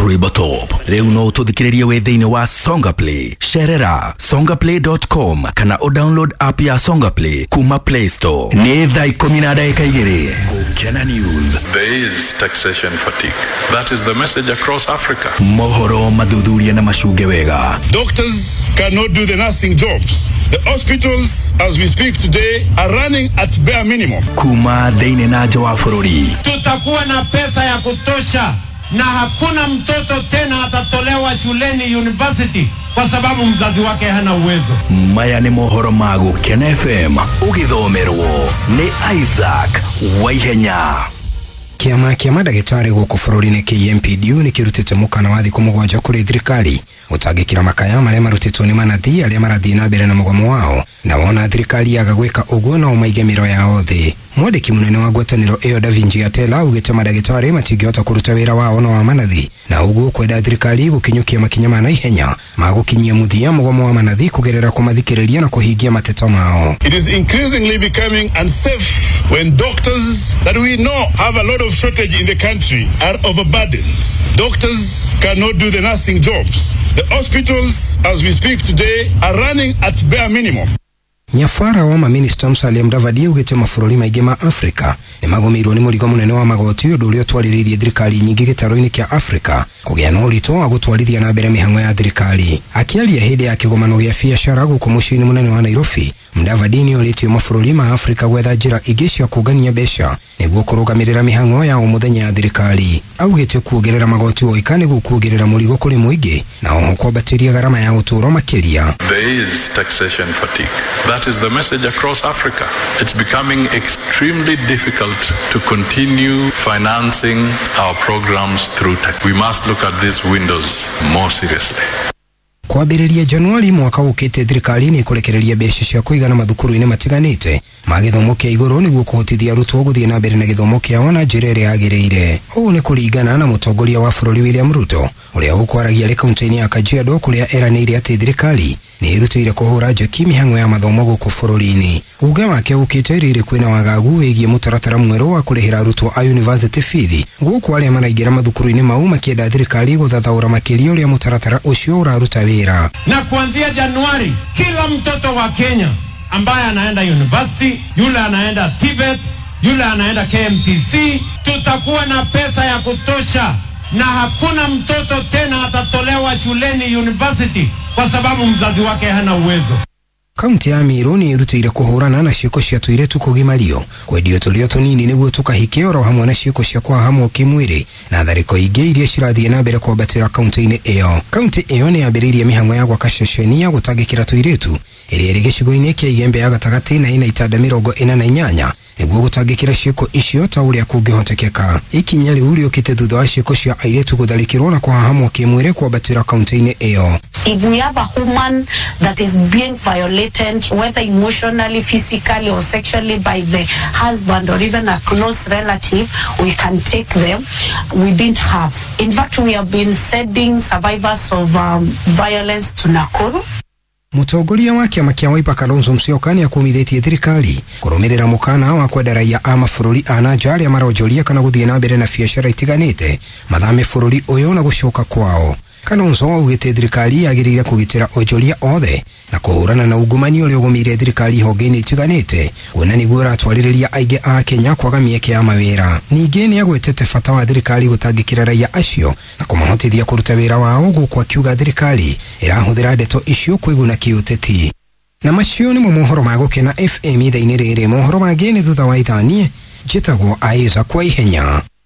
Rwimbo Top. Reu no tuthikiririe wethini wa Songa Play. Sherera songaplay.com kana o download app ya Songa Play kuma Play Store. Ni thaa 10:02 Gukena News. There is taxation fatigue. That is the message across Africa. Mohoro mathuthuria na mashuge wega. Doctors cannot do the nursing jobs. The hospitals, as we speak today, are running at bare minimum. Kuma deine na jawa fururi. Tutakuwa na pesa ya kutosha na hakuna mtoto tena atatolewa shuleni university kwa sababu mzazi wake hana uwezo. Maya ni mohoro magu Ken FM ugithomerwo ni Isaac Waihenya. Kiama ndagĩtarĩ gũkũ bũrũri-inĩ KMPDU nĩ kĩrutĩte mũkana wa thikũ mũgwanja kũrĩ thirikari gũtangĩkĩra makaya marĩa marutĩtwo nĩ manathi arĩa marathiĩ na mbere na mũgomo wao, na wona thirikari yaga gwĩka ũguo no maige mĩro yao thĩ. Mwandĩki mũnene wa ngwatanĩro ĩyo Davinji Atela augĩte mandagĩtarĩ matingĩhota kũruta wĩra wao na wa manathi, na ũguo kwenda thirikari gũkinyũkia makinya ma naihenya ma gũkinyia mũthia mũgomo wa manathi kũgerera kũmathikĩrĩria na kũhingia mateto mao. It is increasingly becoming unsafe when doctors that we know have a lot of shortage in the country are overburdened. Doctors cannot do the nursing jobs. The hospitals, as we speak today, are running at bare minimum. Nyafara wa maminista Musalia Mudavadi ugĩte mabũrũri maingĩ ma Afrika nĩ magũmĩirwo nĩ mũrigo mũnene wa magoti ũndũ ũrĩa ũtwarĩrĩirie thirikari nyingĩ gĩtarũ-inĩ kĩa Afrika kũgĩa na ũritũ wa gũtwarithia na mbere mĩhang'o ya thirikari. Akĩaria hĩndĩ ya kĩgomano gĩa biacara gũkũ mũciĩ-inĩ mũnene wa Nairobi, Mudavadi nĩ orĩtie mabũrũri ma Afrika gwetha njĩra ingĩ cia kũngania mbeca nĩguo kũrũgamĩrĩra mĩhang'o ya o mũthenya ya thirikari. Augĩte kuongerera magoti oika nĩguo kuongerera mũrigo kũrĩ mũingĩ na oho kwambatĩria gharama ya ũtũũro makĩria. There is taxation fatigue. That is the message across Africa. It's becoming extremely difficult to continue financing our programs through tax. We must look at these windows more seriously. Kwambĩrĩria Januari mwaka ũkĩte thirikari nĩ kũrekereria mbeca cia kũigana mathukuru-inĩ matiganĩte ma gĩthomo kĩa igũrũ nĩguo kũhotithia arutwo gũthiĩ na mbere na gĩthomo kĩao na njĩra ĩrĩa yagĩrĩire. Ũũ nĩ kũringana na mũtongoria wa bũrũri William Ruto ũrĩa ũkwaragia arĩ kaunti-inĩ ya Kajiado kũrĩa eranĩire atĩ thirikari nĩ ĩrutĩire kũhũra njeki mĩhang'o ya mathomo gũkũ bũrũri-inĩ. Uge wake ũkĩte rĩrĩ kwĩna wagagu wĩgiĩ mũtaratara mwerũ wa kũrĩhĩra arutwo a university fees gũkũ arĩa maraingĩra mathukuru-inĩ mau makĩenda thirikari gũthathaũra makĩria ũrĩa mũtaratara ũcio ũraruta wĩra. Na kuanzia Januari kila mtoto wa Kenya ambaye anaenda university, yule anaenda TVET, yule anaenda KMTC, tutakuwa na pesa ya kutosha na hakuna mtoto tena atatolewa shuleni university kwa sababu mzazi wake hana uwezo. Kaunti ya Meru nĩ ĩrutĩire kũhũrana na ciĩko cia tũirĩtu kũgimario, kwendio tũrĩo tũnini nĩguo tũkahike oro hamwe na ciĩko cia kwahamwo kĩmwĩrĩ na tharĩko ingĩ iria cirathiĩ na mbere kwambatĩra kaunti-inĩ ĩyo. Kaunti ĩyo nĩ yambĩrĩirie mĩhang'o ya gwaka ceceni ya gũtangĩkĩra tũirĩtu ĩrĩa ĩrĩ gĩcigo-inĩ kĩa Igembe ya gatagatĩ na ĩna itanda 48 nĩguo gũtangĩkĩra ciĩko icio ta ũrĩa kũngĩhotekeka. Ikinya rĩu rĩũkĩte thutha wa ciĩko cia airĩtu gũtharĩkĩrwo na kwahamwo kĩmwĩrĩ kwambatĩra kaunti-inĩ ĩyo. If we have a woman that is being violated, whether emotionally, physically or sexually by the husband or even a close relative, we can take them. We didn't have. In fact, we have been sending survivors of violence to Nakuru. Mũtongoria wa kĩama kĩa Wiper Kalonzo Musyoka nĩ akumithĩtie thirikari kũrũmĩrĩra mũkana wa kwenda raia a mabũrũri a nanja arĩa maronjoria kana gũthiĩ na mbere na biacara itiganĩte mathame bũrũri ũyũ na gũcoka kwao. Kalonzo augĩte thirikari yagĩrĩire kũgitĩra onjoria othe na kũhũrana na ungumania ũrĩa ũgũmĩire thirikari honge-inĩ itiganĩte kuona nĩguo ũratwarĩrĩria aingĩ a Kenya kwaga mĩeke ya mawĩra. Ningĩ nĩ agwetete bata wa thirikari gũtangĩkĩra raia acio na kũmahotithia kũruta wĩra wao gũkũ akiuga thirikari ĩrahũthĩra ndeto icio kwĩguna kĩũteti. Na macio nĩmo mohoro ma gũkena FM ithaa-inĩ rĩrĩ. Mohoro mangĩ nĩ thutha wa ithani njĩtagwo Isaac Waihenya.